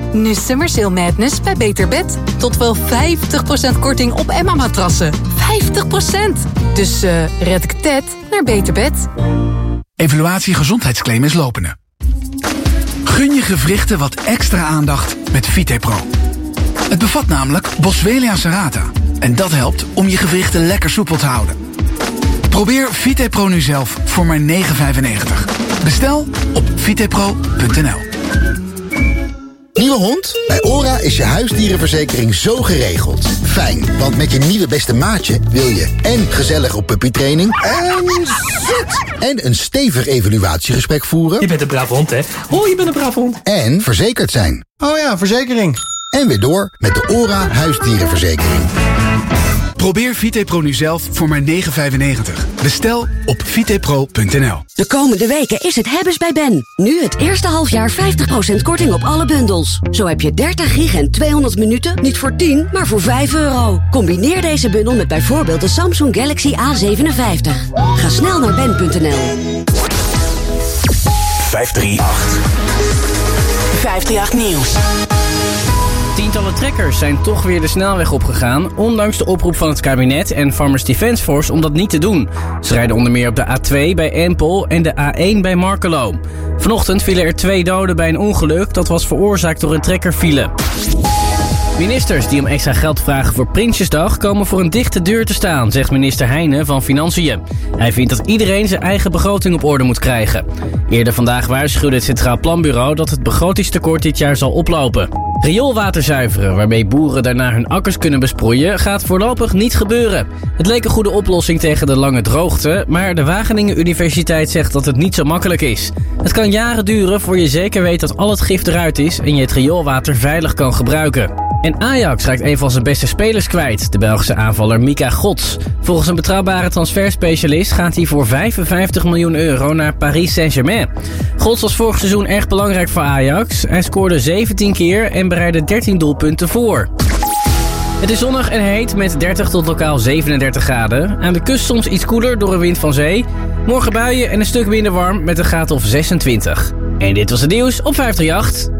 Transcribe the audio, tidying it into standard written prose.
Nu Summer Sale Madness bij Beter Bed. Tot wel 50% korting op Emma-matrassen. 50%! Dus red ik Ted naar Beter Bed. Evaluatie gezondheidsclaim is lopende. Gun je gewrichten wat extra aandacht met VitePro. Het bevat namelijk Boswellia serrata. En dat helpt om je gewrichten lekker soepel te houden. Probeer VitePro nu zelf voor maar €9,95. Bestel op vitepro.nl. Nieuwe hond? Bij ORA is je huisdierenverzekering zo geregeld. Fijn, want met je nieuwe beste maatje wil je en gezellig op puppytraining en een stevig evaluatiegesprek voeren. Je bent een brave hond, hè? Oh, je bent een brave hond. En verzekerd zijn. Oh ja, verzekering. En weer door met de ORA huisdierenverzekering. Probeer VitePro nu zelf voor maar €9,95. Bestel op vitepro.nl. De komende weken is het hebben's bij Ben. Nu het eerste halfjaar 50% korting op alle bundels. Zo heb je 30 gig en 200 minuten niet voor 10, maar voor €5. Combineer deze bundel met bijvoorbeeld de Samsung Galaxy A57. Ga snel naar ben.nl. 538 Nieuws. Tientallen trekkers zijn toch weer de snelweg opgegaan, ondanks de oproep van het kabinet en Farmers Defence Force om dat niet te doen. Ze rijden onder meer op de A2 bij Empel en de A1 bij Markelo. Vanochtend vielen er 2 doden bij een ongeluk dat was veroorzaakt door een trekkerfile. Ministers die om extra geld vragen voor Prinsjesdag komen voor een dichte deur te staan, zegt minister Heijnen van Financiën. Hij vindt dat iedereen zijn eigen begroting op orde moet krijgen. Eerder vandaag waarschuwde het Centraal Planbureau dat het begrotingstekort dit jaar zal oplopen. Rioolwater zuiveren, waarmee boeren daarna hun akkers kunnen besproeien, gaat voorlopig niet gebeuren. Het leek een goede oplossing tegen de lange droogte, maar de Wageningen Universiteit zegt dat het niet zo makkelijk is. Het kan jaren duren voor je zeker weet dat al het gif eruit is en je het rioolwater veilig kan gebruiken. En Ajax raakt een van zijn beste spelers kwijt, de Belgische aanvaller Mika Gods. Volgens een betrouwbare transferspecialist gaat hij voor €55 miljoen naar Paris Saint-Germain. Gods was vorig seizoen erg belangrijk voor Ajax. Hij scoorde 17 keer en bereidde 13 doelpunten voor. Het is zonnig en heet met 30 tot lokaal 37 graden. Aan de kust soms iets koeler door een wind van zee. Morgen buien en een stuk minder warm met een graad of 26. En dit was het nieuws op 538.